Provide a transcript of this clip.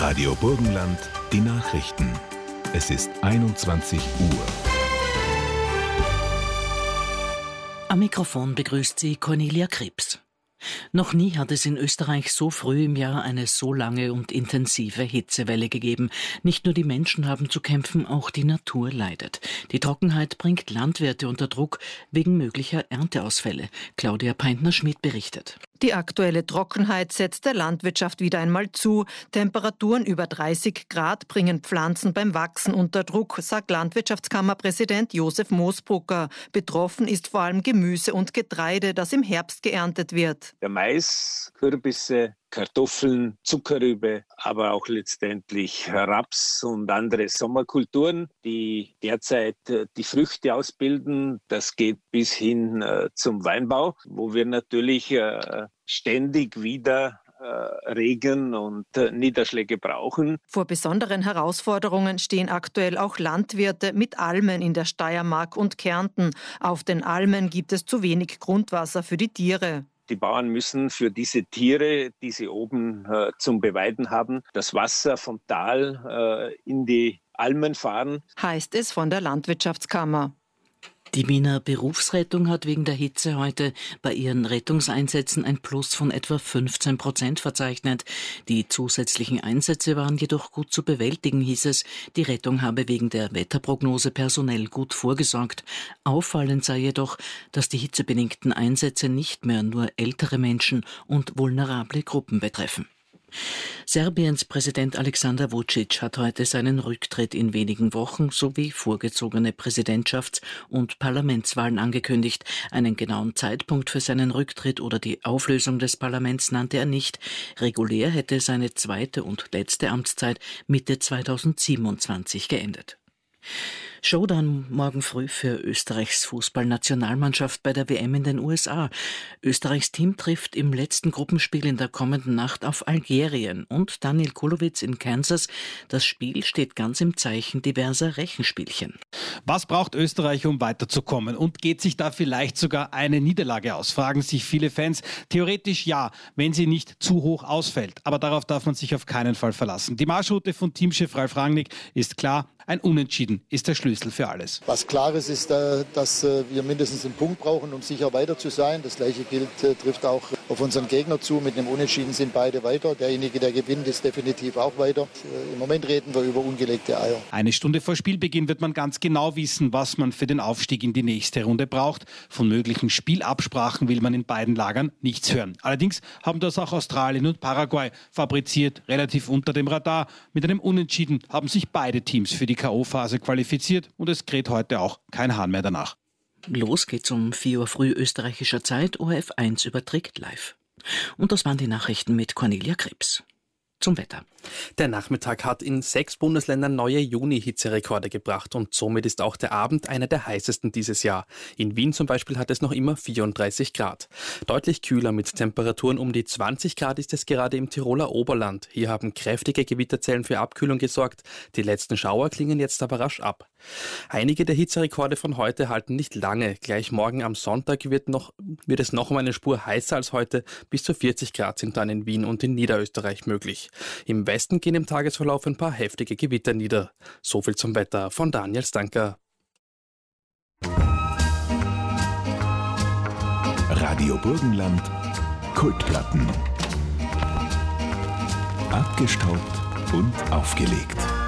Radio Burgenland, die Nachrichten. Es ist 21 Uhr. Am Mikrofon begrüßt sie Cornelia Krebs. Noch nie hat es in Österreich so früh im Jahr eine so lange und intensive Hitzewelle gegeben. Nicht nur die Menschen haben zu kämpfen, auch die Natur leidet. Die Trockenheit bringt Landwirte unter Druck wegen möglicher Ernteausfälle. Claudia Peintner-Schmidt berichtet. Die aktuelle Trockenheit setzt der Landwirtschaft wieder einmal zu. Temperaturen über 30 Grad bringen Pflanzen beim Wachsen unter Druck, sagt Landwirtschaftskammerpräsident Josef Moosbrucker. Betroffen ist vor allem Gemüse und Getreide, das im Herbst geerntet wird. Der Mais, Kürbisse, Kartoffeln, Zuckerrübe, aber auch letztendlich Raps und andere Sommerkulturen, die derzeit die Früchte ausbilden. Das geht bis hin zum Weinbau, wo wir natürlich ständig wieder Regen und Niederschläge brauchen. Vor besonderen Herausforderungen stehen aktuell auch Landwirte mit Almen in der Steiermark und Kärnten. Auf den Almen gibt es zu wenig Grundwasser für die Tiere. Die Bauern müssen für diese Tiere, die sie oben zum Beweiden haben, das Wasser vom Tal in die Almen fahren. Heißt es von der Landwirtschaftskammer. Die Wiener Berufsrettung hat wegen der Hitze heute bei ihren Rettungseinsätzen ein Plus von etwa 15% verzeichnet. Die zusätzlichen Einsätze waren jedoch gut zu bewältigen, hieß es. Die Rettung habe wegen der Wetterprognose personell gut vorgesorgt. Auffallend sei jedoch, dass die hitzebedingten Einsätze nicht mehr nur ältere Menschen und vulnerable Gruppen betreffen. Serbiens Präsident Aleksandar Vučić hat heute seinen Rücktritt in wenigen Wochen sowie vorgezogene Präsidentschafts- und Parlamentswahlen angekündigt. Einen genauen Zeitpunkt für seinen Rücktritt oder die Auflösung des Parlaments nannte er nicht. Regulär hätte seine zweite und letzte Amtszeit Mitte 2027 geendet. Showdown morgen früh für Österreichs Fußballnationalmannschaft bei der WM in den USA. Österreichs Team trifft im letzten Gruppenspiel in der kommenden Nacht auf Algerien und Daniel Kulowitz in Kansas. Das Spiel steht ganz im Zeichen diverser Rechenspielchen. Was braucht Österreich, um weiterzukommen? Und geht sich da vielleicht sogar eine Niederlage aus? Fragen sich viele Fans. Theoretisch ja, wenn sie nicht zu hoch ausfällt. Aber darauf darf man sich auf keinen Fall verlassen. Die Marschroute von Teamchef Ralf Rangnick ist klar. Ein Unentschieden ist der Schlüssel für alles. Was klar ist, dass wir mindestens einen Punkt brauchen, um sicher weiter zu sein. Das Gleiche trifft auch auf unseren Gegner zu. Mit einem Unentschieden sind beide weiter. Derjenige, der gewinnt, ist definitiv auch weiter. Im Moment reden wir über ungelegte Eier. Eine Stunde vor Spielbeginn wird man ganz genau wissen, was man für den Aufstieg in die nächste Runde braucht. Von möglichen Spielabsprachen will man in beiden Lagern nichts hören. Allerdings haben das auch Australien und Paraguay fabriziert, relativ unter dem Radar. Mit einem Unentschieden haben sich beide Teams für die K.O.-Phase qualifiziert und es kräht heute auch kein Hahn mehr danach. Los geht's um 4 Uhr früh österreichischer Zeit. ORF 1 überträgt live. Und das waren die Nachrichten mit Cornelia Krebs. Zum Wetter. Der Nachmittag hat in 6 Bundesländern neue Juni-Hitzerekorde gebracht und somit ist auch der Abend einer der heißesten dieses Jahr. In Wien zum Beispiel hat es noch immer 34 Grad. Deutlich kühler mit Temperaturen um die 20 Grad ist es gerade im Tiroler Oberland. Hier haben kräftige Gewitterzellen für Abkühlung gesorgt. Die letzten Schauer klingen jetzt aber rasch ab. Einige der Hitzerekorde von heute halten nicht lange. Gleich morgen am Sonntag wird es noch um eine Spur heißer als heute. Bis zu 40 Grad sind dann in Wien und in Niederösterreich möglich. Im Westen gehen im Tagesverlauf ein paar heftige Gewitter nieder. So viel zum Wetter von Daniel Stanker. Radio Burgenland, Kultplatten. Abgestaubt und aufgelegt.